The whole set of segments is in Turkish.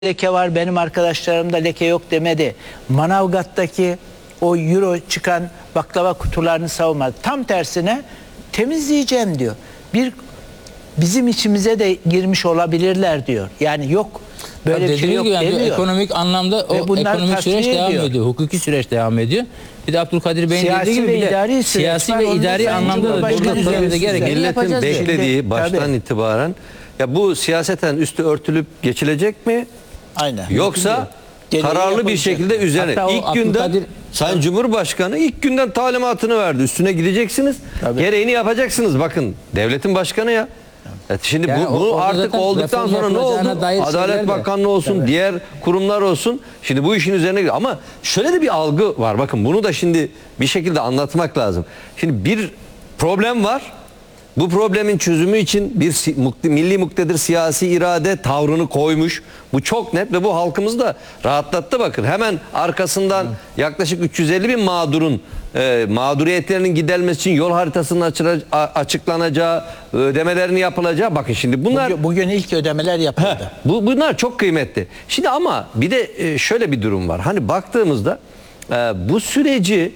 leke var, benim arkadaşlarımda leke yok demedi. Manavgat'taki o euro çıkan baklava kutularını savunmadı. Tam tersine temizleyeceğim diyor. Bizim içimize de girmiş olabilirler diyor. Yani yok böyle bir şey yok yani demiyor. Ekonomik anlamda o ekonomik süreç devam ediyor. Hukuki süreç devam ediyor. Bir de Abdülkadir Bey'in dediği gibi bile siyasi ve idari anlamda da burada üzerinde gerekeni milletin beklediği baştan itibaren ya bu siyaseten üstü örtülüp geçilecek mi? Aynen. Yoksa kararlı bir şekilde üzerine ilk günden Sayın Cumhurbaşkanı ilk günden talimatını verdi. Üstüne gideceksiniz. Gereğini yapacaksınız. Bakın devletin başkanı ya. Şimdi yani bu artık olduktan sonra ne oldu? Adalet Bakanlığı olsun, diğer kurumlar olsun. Şimdi bu işin üzerine gidiyor. Ama şöyle de bir algı var. Bakın bunu da şimdi bir şekilde anlatmak lazım. Şimdi bir problem var. Bu problemin çözümü için bir milli muktedir siyasi irade tavrını koymuş. Bu çok net ve bu halkımızı da rahatlattı bakın. Hemen arkasından yaklaşık 350 bin mağdurun mağduriyetlerinin giderilmesi için yol haritasının açıklanacağı, ödemelerinin yapılacağı. Bakın şimdi bunlar... Bugün ilk ödemeler yapıldı. Bunlar çok kıymetli. Şimdi ama bir de şöyle bir durum var. Hani baktığımızda bu süreci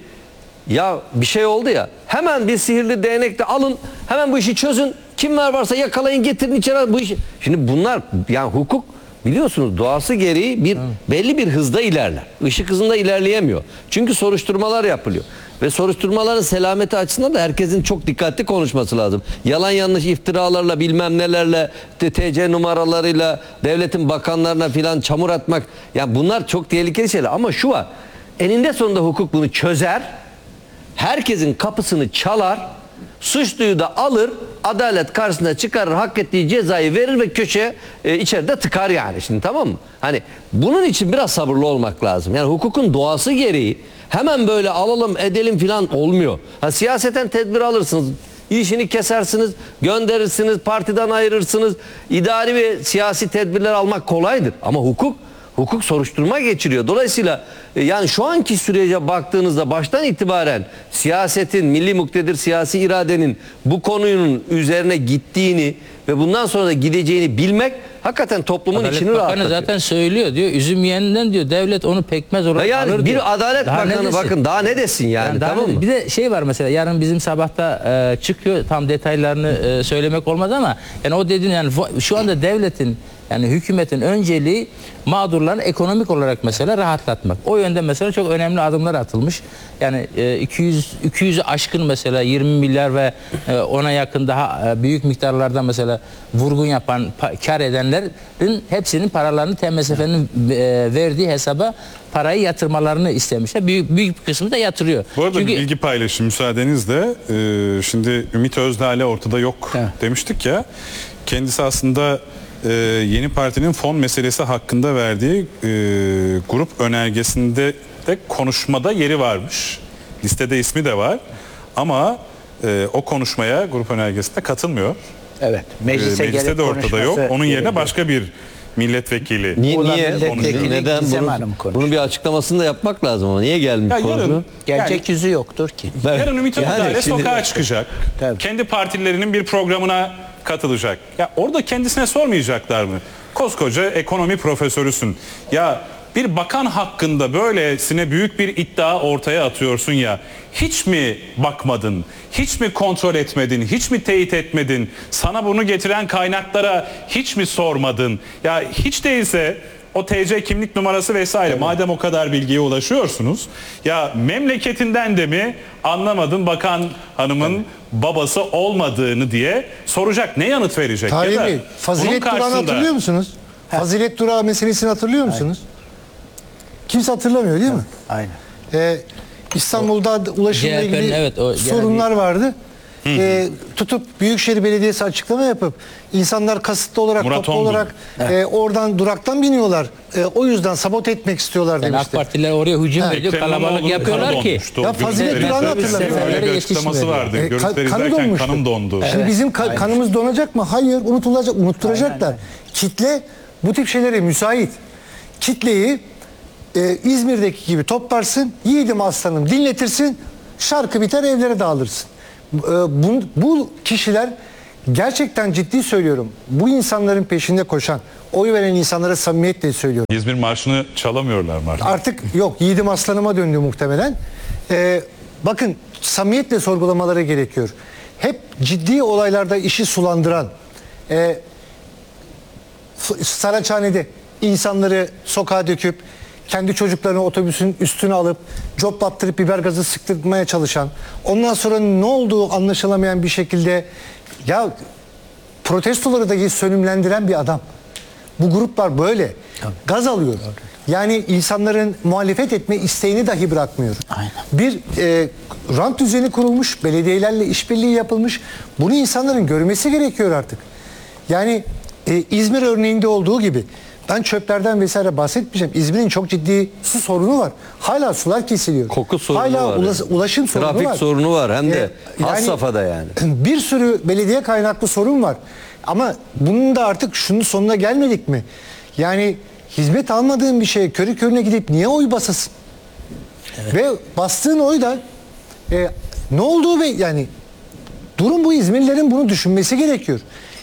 ya bir şey oldu ya hemen bir sihirli değnekle alın hemen bu işi çözün kimler varsa yakalayın getirin içeri bu işi. Şimdi bunlar yani hukuk biliyorsunuz doğası gereği belli bir hızda ilerler. Işık hızında ilerleyemiyor. Çünkü soruşturmalar yapılıyor. Ve soruşturmaların selameti açısından da herkesin çok dikkatli konuşması lazım. Yalan yanlış iftiralarla bilmem nelerle TC numaralarıyla devletin bakanlarına filan çamur atmak yani bunlar çok tehlikeli şeyler ama şu var eninde sonunda hukuk bunu çözer. Herkesin kapısını çalar, suçluyu da alır, adalet karşısına çıkarır, hak ettiği cezayı verir ve köşeye içeride tıkar yani şimdi tamam mı? Hani bunun için biraz sabırlı olmak lazım. Yani hukukun doğası gereği hemen böyle alalım edelim filan olmuyor. Ha, siyaseten tedbir alırsınız, işini kesersiniz, gönderirsiniz, partiden ayırırsınız. İdari ve siyasi tedbirler almak kolaydır ama hukuk soruşturma geçiriyor. Dolayısıyla yani şu anki sürece baktığınızda baştan itibaren siyasetin, milli muktedir siyasi iradenin bu konunun üzerine gittiğini ve bundan sonra da gideceğini bilmek hakikaten toplumun içini rahatlatıyor. Zaten söylüyor diyor üzüm yiyenden diyor devlet onu pekmez olarak yani alır diyor. Bir Adalet Bakanı bakın daha ne desin yani tamam mı? Bir de şey var mesela yarın bizim sabahta çıkıyor tam detaylarını söylemek olmaz ama yani o dediğin yani şu anda devletin yani hükümetin önceliği mağdurların ekonomik olarak mesela rahatlatmak. O yönde mesela çok önemli adımlar atılmış. Yani 200'ü aşkın mesela 20 milyar ve ona yakın daha büyük miktarlarda mesela vurgun yapan, kar edenlerin hepsinin paralarını TMSF'nin verdiği hesaba parayı yatırmalarını istemişler. Büyük bir kısmı da yatırıyor. Bu arada bir bilgi paylaşım müsaadenizle. Şimdi Ümit Özdağ'la ortada yok demiştik ya. Kendisi aslında yeni partinin fon meselesi hakkında verdiği grup önergesinde de konuşmada yeri varmış. Listede ismi de var. Ama o konuşmaya grup önergesinde katılmıyor. Evet. Mecliste de ortada yok. Onun yerine başka bir milletvekili. Niye? Neden? Bunun bir açıklamasını da yapmak lazım ama niye gelmiş konu? Gelecek yüzü yoktur ki. Yarın Ümit Özdağ sokağa çıkacak. Kendi partilerinin bir programına katılacak. Ya orada kendisine sormayacaklar mı? Koskoca ekonomi profesörüsün. Ya bir bakan hakkında böylesine büyük bir iddia ortaya atıyorsun ya. Hiç mi bakmadın? Hiç mi kontrol etmedin? Hiç mi teyit etmedin? Sana bunu getiren kaynaklara hiç mi sormadın? Ya hiç değilse o TC kimlik numarası vesaire madem o kadar bilgiye ulaşıyorsunuz ya memleketinden de mi anlamadın bakan hanımın babası olmadığını diye soracak. Ne yanıt verecek? Tahir Bey, Fazilet Durağı'nı hatırlıyor musunuz? Fazilet Durağı meselesini hatırlıyor musunuz? Kimse hatırlamıyor değil mi? Aynen. İstanbul'da ulaşımla ilgili sorunlar vardı. Tutup Büyükşehir Belediyesi açıklama yapıp insanlar kasıtlı olarak toplu olarak oradan duraktan biniyorlar. O yüzden sabote etmek istiyorlar demişti. AK Partiler oraya hücum ediyor, kalabalık yapıyorlar ki. Ya Fazilet Durağı'nı hatırlamıyorum. Öyle bir açıklaması vardı. Görüntüleri izlerken kanım dondu. Şimdi bizim kanımız donacak mı? Hayır, unutturacaklar. Kitle bu tip şeylere müsait. Kitleyi İzmir'deki gibi toplarsın, yiğidim aslanım dinletirsin, şarkı biter evlere dağılırsın. Bu kişiler Gerçekten ciddi söylüyorum. Bu insanların peşinde koşan, oy veren insanlara samimiyetle söylüyorum. İzmir Marşı'nı çalamıyorlar mı artık? Artık yok, yiğidim aslanıma döndü muhtemelen. Bakın, samimiyetle sorgulamaları gerekiyor. Hep ciddi olaylarda işi sulandıran, Saraçhane'de insanları sokağa döküp kendi çocuklarını otobüsün üstüne alıp coplattırıp biber gazı sıktırmaya çalışan, ondan sonra ne olduğu anlaşılamayan bir şekilde ya protestoları dahi sönümlendiren bir adam. Bu gruplar böyle gaz alıyor. Yani insanların muhalefet etme isteğini dahi bırakmıyor. Aynen. Bir rant düzeni kurulmuş, belediyelerle işbirliği yapılmış. Bunu insanların görmesi gerekiyor artık. Yani İzmir örneğinde olduğu gibi, ben çöplerden vesaire bahsetmeyeceğim. İzmir'in çok ciddi su sorunu var. Hala sular kesiliyor. Koku sorunu hala var. Ulaşım sorunu var. Trafik sorunu var, hem de has yani safhada yani. Bir sürü belediye kaynaklı sorun var. Ama bunun da artık şunun sonuna gelmedik mi? Yani hizmet almadığın bir şeye körü körüne gidip niye oy basasın? Evet. Ve bastığın oy da ne olduğu ve yani durum bu. İzmirlilerin bunu düşünmesi gerekiyor.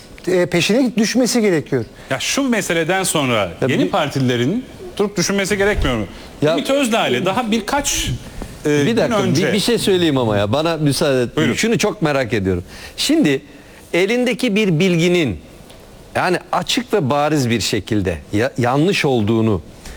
Peşine düşmesi gerekiyor. Ya şu meseleden sonra yeni partililerin durup düşünmesi gerekmiyor mu? Ümit Özdağ'la daha birkaç bir dakika, gün önce... bir şey söyleyeyim ama ya, bana müsaade et. Buyurun. Şunu çok merak ediyorum. Şimdi elindeki bir bilginin yani açık ve bariz bir şekilde yanlış olduğunu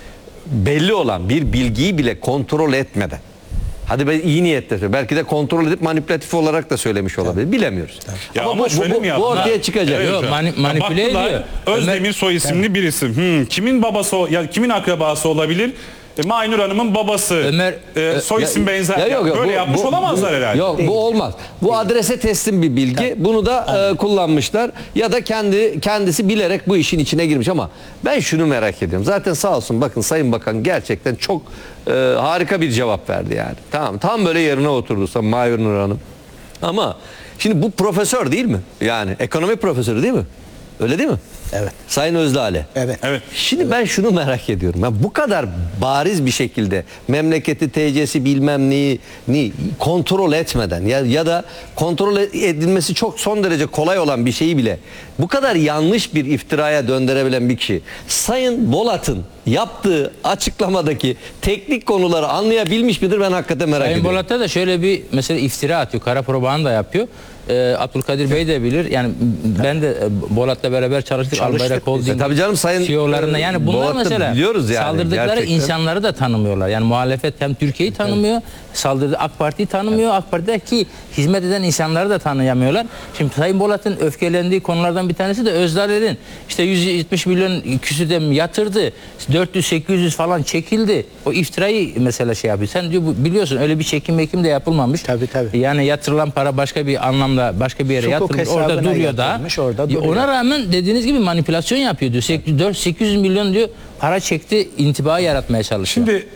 belli olan bir bilgiyi bile kontrol etmeden, hadi ben iyi niyetle söylüyorum, belki de kontrol edip manipülatif olarak da söylemiş olabilir. Bilemiyoruz. Ya ama şöyle mi bu ortaya çıkacak. Yok, manipüle ediyor. Özdemir soy isimli bir isim. Kimin babası ya kimin akrabası olabilir? Maynur Hanım'ın babası. Soy isim benzer. Böyle yapmış olamazlar herhalde. Yok, bu olmaz. Bu adrese teslim bir bilgi. Bunu da kullanmışlar ya da kendisi bilerek bu işin içine girmiş, ama ben şunu merak ediyorum. Zaten sağ olsun, bakın Sayın Bakan gerçekten çok harika bir cevap verdi yani. Tamam, tam böyle yerine oturdu Maynur Hanım. Ama şimdi bu profesör değil mi? Yani ekonomi profesörü değil mi? Öyle değil mi? Evet. Sayın Özdağ. Evet. Şimdi ben şunu merak ediyorum. Ben bu kadar bariz bir şekilde memleketi, TC'si bilmem neyi kontrol etmeden ya da kontrol edilmesi çok son derece kolay olan bir şeyi bile bu kadar yanlış bir iftiraya döndürebilen bir kişi, Sayın Bolat'ın yaptığı açıklamadaki teknik konuları anlayabilmiş midir? Ben hakikaten merak ediyorum. Sayın Bolat'a da şöyle bir mesela iftira atıyor. Kara propaganda yapıyor. Abdülkadir Bey de bilir. Yani ben de Bolat'la beraber çalıştık. Albayrak Holding tabii canım, Sayın CEO'larında. Yani bunlar Bolat'ı mesela biliyoruz yani, saldırdıkları gerçekten. insanları da tanımıyorlar. Yani muhalefet hem Türkiye'yi tanımıyor, saldırdığı AK Parti'yi tanımıyor. AK Parti'deki hizmet eden insanları da tanıyamıyorlar. Şimdi Sayın Bolat'ın öfkelendiği konulardan bir tanesi de Özdağ'ın işte 170 milyon küsüde yatırdı. 400-800 falan çekildi. O iftirayı mesela şey yapıyor. Sen diyor biliyorsun öyle bir çekim de yapılmamış. Tabii. Yani yatırılan para başka bir anlamda başka bir yere yatırılmış. Orada duruyor da. Ona rağmen dediğiniz gibi manipülasyon yapıyor diyor. 800 milyon diyor para çekti, intiba yaratmaya çalışıyor. Şimdi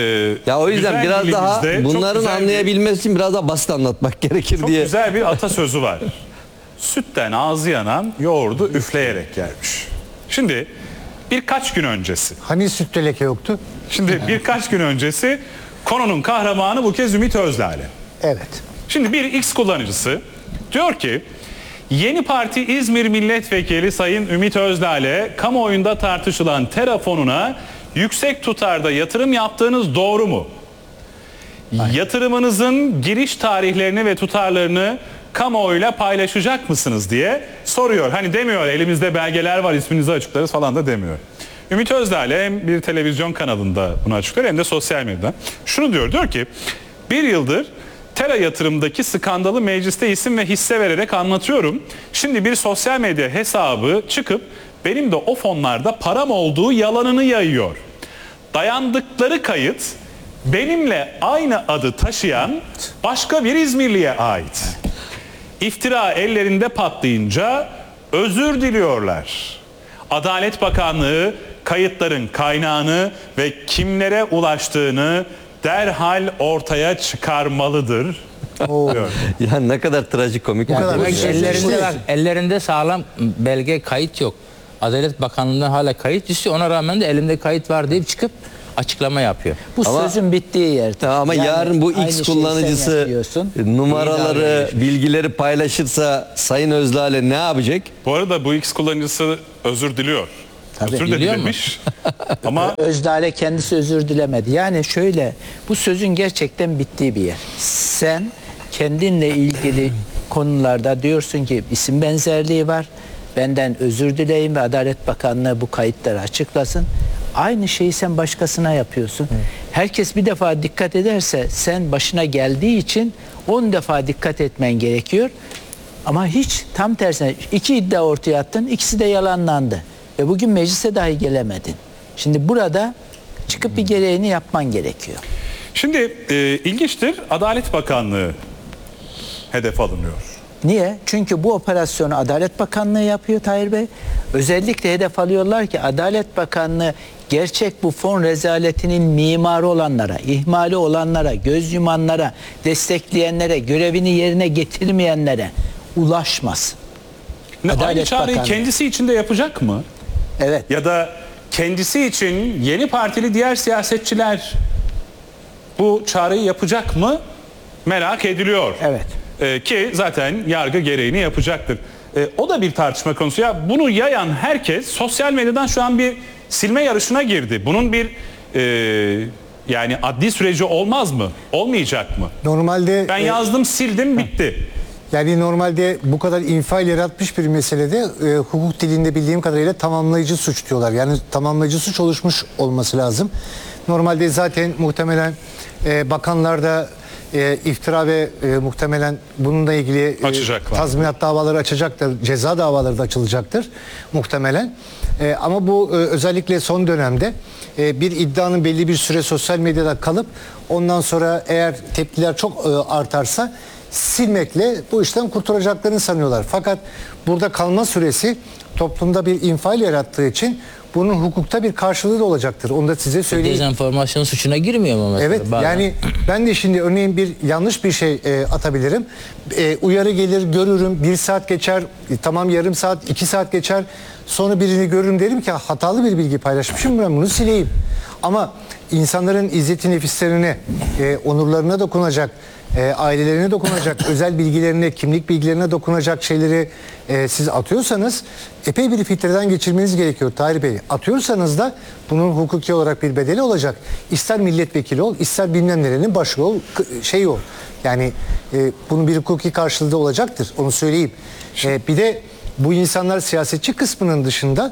ya o yüzden biraz daha bunların anlayabilmesi için biraz daha basit anlatmak gerekir çok diye. Çok güzel bir atasözü var. Sütten ağzı yanan yoğurdu üfleyerek yermiş. Şimdi birkaç gün öncesi. Hani sütte leke yoktu? Şimdi birkaç gün öncesi konunun kahramanı bu kez Ümit Özdağ. Evet. Şimdi bir X kullanıcısı diyor ki yeni parti İzmir Milletvekili Sayın Ümit Özdağ ile kamuoyunda tartışılan Terafon'una yüksek tutarda yatırım yaptığınız doğru mu? Aynen. Yatırımınızın giriş tarihlerini ve tutarlarını kamuoyuyla paylaşacak mısınız diye soruyor. Hani demiyor elimizde belgeler var, isminizi açıklarız falan da demiyor. Ümit Özdağ ile hem bir televizyon kanalında bunu açıklıyor hem de sosyal medyada. Şunu diyor ki bir yıldır Tera yatırımdaki skandalı mecliste isim ve hisse vererek anlatıyorum. Şimdi bir sosyal medya hesabı çıkıp benim de o fonlarda param olduğu yalanını yayıyor. Dayandıkları kayıt benimle aynı adı taşıyan başka bir İzmirli'ye ait. İftira ellerinde patlayınca özür diliyorlar. Adalet Bakanlığı kayıtların kaynağını ve kimlere ulaştığını derhal ortaya çıkarmalıdır. Ya ne kadar trajikomik. Ellerinde sağlam belge, kayıt yok. Adalet Bakanlığı'ndan hala kayıt istiyor. Ona rağmen de elimde kayıt var deyip çıkıp açıklama yapıyor. Bu Ama- sözün bittiği yer. Ama Yani yarın bu aynı X şeyi sen kullanıcısı yapıyorsun. numaraları, bilgileri paylaşırsa Sayın Özlale ne yapacak? Bu arada bu X kullanıcısı özür diliyor. Tabii. Özür de Diliyor mu? dilemiş. Ama Özdağ'la kendisi özür dilemedi. Yani şöyle, bu sözün gerçekten bittiği bir yer. Sen kendinle ilgili konularda diyorsun ki isim benzerliği var. Benden özür dileyin ve Adalet Bakanlığı bu kayıtları açıklasın. Aynı şeyi sen başkasına yapıyorsun. Herkes bir defa dikkat ederse sen başına geldiği için 10 defa dikkat etmen gerekiyor. Ama hiç tam tersine 2 iddia ortaya attın, ikisi de yalanlandı. Ve bugün meclise dahi gelemedin. Şimdi burada çıkıp bir gereğini yapman gerekiyor. şimdi ilginçtir, Adalet Bakanlığı hedef alınıyor. Niye? Çünkü bu operasyonu Adalet Bakanlığı yapıyor Tahir Bey. Özellikle hedef alıyorlar ki Adalet Bakanlığı gerçek bu fon rezaletinin mimarı olanlara, ihmali olanlara, göz yumanlara, destekleyenlere, görevini yerine getirmeyenlere ulaşmasın. Aynı Adalet çağrıyı Bakanlığı. kendisi için de yapacak mı? Evet. Ya da kendisi için yeni partili diğer siyasetçiler bu çağrıyı yapacak mı? Merak ediliyor. Evet. Ki zaten yargı gereğini yapacaktır. O da bir tartışma konusu. Ya bunu yayan herkes sosyal medyadan şu an bir silme yarışına girdi. Bunun bir yani adli süreci olmaz mı? Olmayacak mı? Normalde Ben yazdım, sildim, bitti. yani normalde bu kadar infial yaratmış bir meselede hukuk dilinde bildiğim kadarıyla tamamlayıcı suç diyorlar. Yani tamamlayıcı suç oluşmuş olması lazım. Normalde zaten muhtemelen bakanlar da iftira ve muhtemelen bununla ilgili Açacaklar. tazminat davaları açacaktır. Ceza davaları da açılacaktır muhtemelen. Ama bu özellikle son dönemde bir iddianın belli bir süre sosyal medyada kalıp ondan sonra eğer tepkiler çok artarsa silmekle bu işten kurtulacaklarını sanıyorlar. Fakat burada kalma süresi toplumda bir infial yarattığı için bunun hukukta bir karşılığı da olacaktır. Onu da size söyleyeyim. Dezenformasyon suçuna girmiyor mu mesela? Evet, bazen? yani ben de şimdi örneğin bir yanlış bir şey atabilirim. Uyarı gelir, görürüm, 1 saat geçer, tamam yarım saat, 2 saat geçer. Sonra birini görürüm, derim ki hatalı bir bilgi paylaşmışım, ben bunu sileyim. Ama insanların izzeti nefislerine, onurlarına dokunacak, ailelerine dokunacak, özel bilgilerine, kimlik bilgilerine dokunacak şeyleri siz atıyorsanız epey bir filtreden geçirmeniz gerekiyor Tahir Bey. Atıyorsanız da bunun hukuki olarak bir bedeli olacak. İster milletvekili ol, ister bilmem nerenin başı ol, şey ol. Yani bunun bir hukuki karşılığı da olacaktır, onu söyleyeyim. Bir de bu insanlar siyasetçi kısmının dışında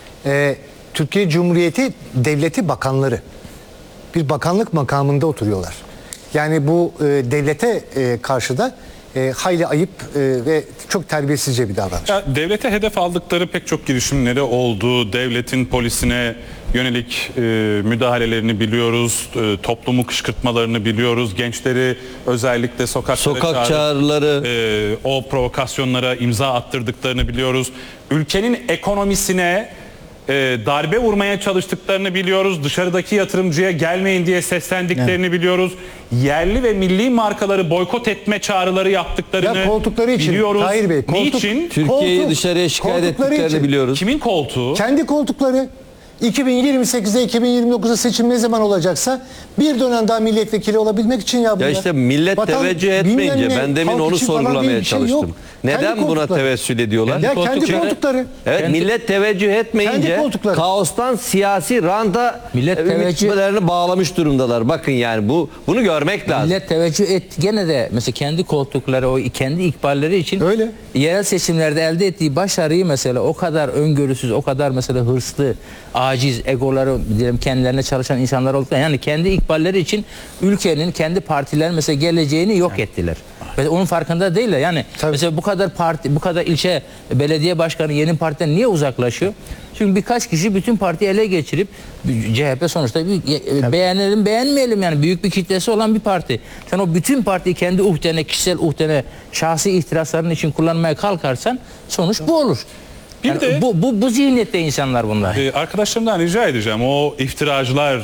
Türkiye Cumhuriyeti Devleti bakanları. Bir bakanlık makamında oturuyorlar. Yani bu devlete karşı da hayli ayıp ve çok terbiyesizce bir davranış. Ya, devlete hedef aldıkları pek çok girişimleri oldu. Devletin polisine yönelik müdahalelerini biliyoruz. Toplumu kışkırtmalarını biliyoruz. Gençleri özellikle Sokak çağrıları. o provokasyonlara imza attırdıklarını biliyoruz. Ülkenin ekonomisine darbe vurmaya çalıştıklarını biliyoruz. Dışarıdaki yatırımcıya gelmeyin diye seslendiklerini biliyoruz. Yerli ve milli markaları boykot etme çağrıları yaptıklarını Ya koltukları için, biliyoruz. Tahir Bey, koltuk- Niçin? Türkiye'yi Koltuk- dışarıya şikayet koltukları ettiklerini için. biliyoruz. Kimin koltuğu? Kendi koltukları 2028'de 2029'da seçim ne zaman olacaksa bir dönem daha milletvekili olabilmek için ya bunlar. Ya işte millet teveccüh etmeyince bilmem ne, ben demin halk onu için falan sorgulamaya diye bir şey yok. çalıştım. Neden Kendi buna koltukları. tevessül ediyorlar? Ya kendi Koltuk- koltukları. Evet, millet teveccüh etmeyince Kendi koltukları. kaostan siyasi ranta Millet teveccüh- ümitlerini bağlamış durumdalar. Bakın yani bunu görmek lazım. Millet teveccüh et gene de mesela kendi koltukları, o kendi ikballeri için Öyle. yerel seçimlerde elde ettiği başarıyı mesela o kadar öngörüsüz, o kadar mesela hırslı, aciz, egoları diyelim kendilerine çalışan insanlar olduklarında, yani kendi ikballeri için ülkenin, kendi partilerin mesela geleceğini yok ettiler. Mesela onun farkında değiller. Yani Tabii. mesela bu kadar parti, bu kadar ilçe belediye başkanı yeni partiden niye uzaklaşıyor? Çünkü birkaç kişi bütün partiyi ele geçirip CHP sonuçta beğenelim beğenmeyelim yani büyük bir kitlesi olan bir parti. Sen o bütün partiyi kendi uhdene, kişisel uhdene, şahsi ihtirasların için kullanmaya kalkarsan sonuç bu olur. Bir Yani de- bu zihniyette insanlar bunlar. Arkadaşlarımdan rica edeceğim. O iftiracılar,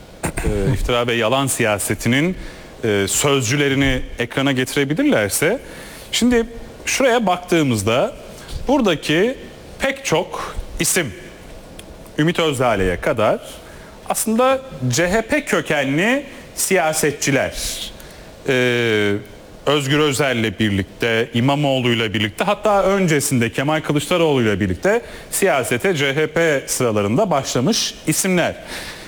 iftira ve yalan siyasetinin sözcülerini ekrana getirebilirlerse. Şimdi şuraya baktığımızda buradaki pek çok isim, Ümit Özdağ'ya kadar aslında CHP kökenli siyasetçiler. Özgür Özel'le birlikte, İmamoğlu'yla birlikte, hatta öncesinde Kemal Kılıçdaroğlu'yla birlikte siyasete CHP sıralarında başlamış isimler.